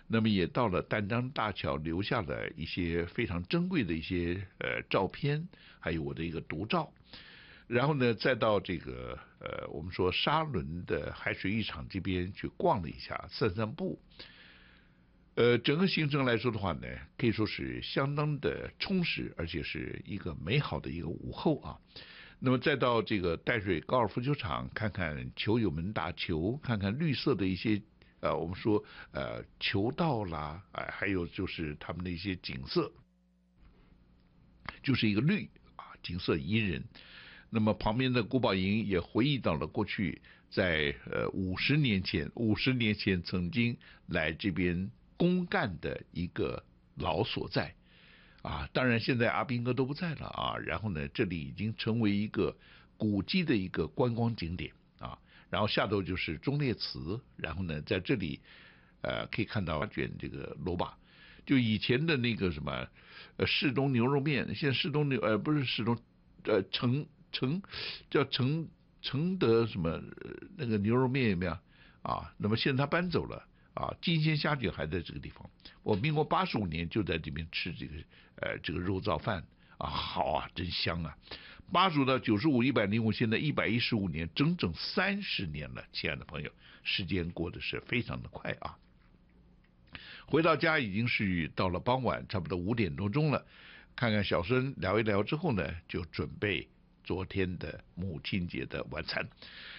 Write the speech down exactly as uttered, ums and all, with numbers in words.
那么也到了淡江大桥，留下了一些非常珍贵的一些呃照片，还有我的一个独照。然后呢，再到这个呃，我们说沙仑的海水浴场这边去逛了一下，散散步。呃，整个行程来说的话呢，可以说是相当的充实，而且是一个美好的一个午后啊。那么再到这个淡水高尔夫球场，看看球友们打球，看看绿色的一些呃，我们说呃球道啦，哎、呃，还有就是他们的一些景色，就是一个绿啊，景色宜人。那么旁边的古堡营也回忆到了过去在呃五十年前，五十年前曾经来这边公干的一个老所在啊。当然现在阿兵哥都不在了啊，然后呢，这里已经成为一个古迹的一个观光景点啊。然后下头就是忠烈祠，然后呢，在这里呃可以看到卷这个萝卜。就以前的那个什么，呃，士东牛肉面，现在士东牛呃不是士东，呃承承叫承承德什么那个牛肉面有没有啊？那么现在他搬走了啊，金鲜虾卷还在这个地方。我民国八十五年就在这边吃这个呃这个肉燥饭啊，好啊，真香啊！八十五到九十五，一百零五，现在一百一十五年，整整三十年了，亲爱的朋友，时间过得是非常的快啊。回到家已经是到了傍晚，差不多五点多钟了。看看小孙聊一聊之后呢，就准备昨天的母亲节的晚餐。